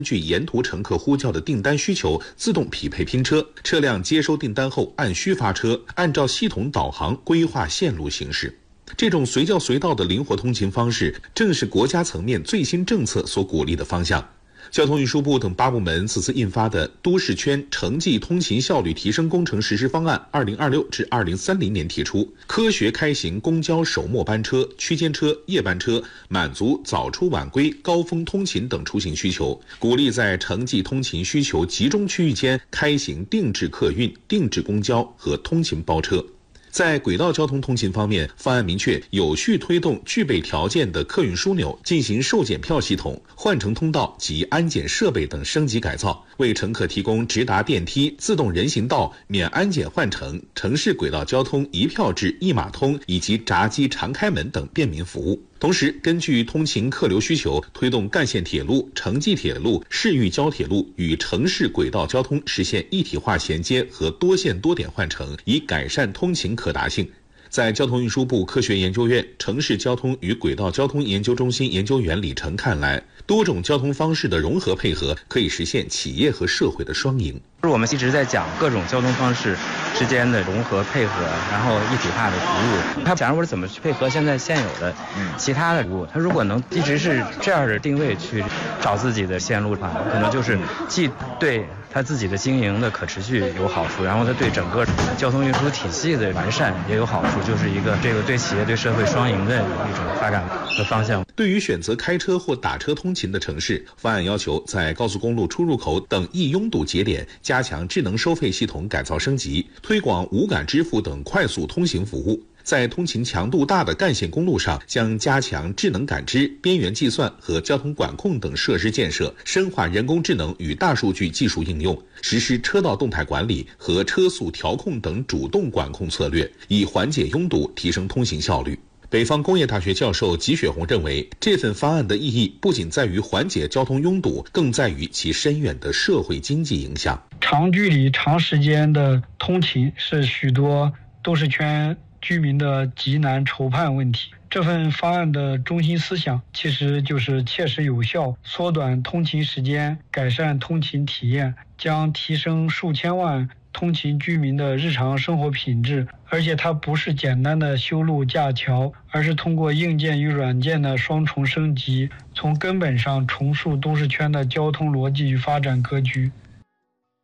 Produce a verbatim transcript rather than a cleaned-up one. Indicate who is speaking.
Speaker 1: 根据沿途乘客呼叫的订单需求自动匹配拼车，车辆接收订单后按需发车，按照系统导航规划线路行驶。这种随叫随到的灵活通勤方式，正是国家层面最新政策所鼓励的方向。交通运输部等八部门此次印发的《都市圈城际通勤效率提升工程实施方案（二零二六至二零三零年）》提出，科学开行公交首末班车、区间车、夜班车，满足早出晚归、高峰通勤等出行需求，鼓励在城际通勤需求集中区域间开行定制客运、定制公交和通勤包车。在轨道交通通勤方面，方案明确有序推动具备条件的客运枢纽进行售检票系统、换乘通道及安检设备等升级改造，为乘客提供直达电梯、自动人行道、免安检换乘、城市轨道交通一票制、一码通以及闸机常开门等便民服务。同时，根据通勤客流需求，推动干线铁路、城际铁路、市域交铁路与城市轨道交通实现一体化衔接和多线多点换乘，以改善通勤可达性。在交通运输部科学研究院城市交通与轨道交通研究中心研究员李成看来，多种交通方式的融合配合可以实现企业和社会的双赢。
Speaker 2: 我们一直在讲各种交通方式之间的融合配合，然后一体化的服务。他讲我是怎么去配合现在现有的其他的服务。他如果能一直是这样的定位去找自己的线路的话，可能就是既对他自己的经营的可持续有好处，然后他对整个交通运输体系的完善也有好处，就是一个这个对企业对社会双赢的一种发展的方向。
Speaker 1: 对于选择开车或打车通勤的城市，方案要求在高速公路出入口等易拥堵节点加强智能收费系统改造升级，推广无感支付等快速通行服务。在通勤强度大的干线公路上，将加强智能感知、边缘计算和交通管控等设施建设，深化人工智能与大数据技术应用，实施车道动态管理和车速调控等主动管控策略，以缓解拥堵，提升通行效率。北方工业大学教授吉雪红认为，这份方案的意义不仅在于缓解交通拥堵，更在于其深远的社会经济影响。
Speaker 3: 长距离、长时间的通勤是许多都市圈居民的极难筹盼问题。这份方案的中心思想其实就是切实有效缩短通勤时间，改善通勤体验，将提升数千万通勤居民的日常生活品质。而且它不是简单的修路架桥，而是通过硬件与软件的双重升级，从根本上重塑都市圈的交通逻辑与发展格局。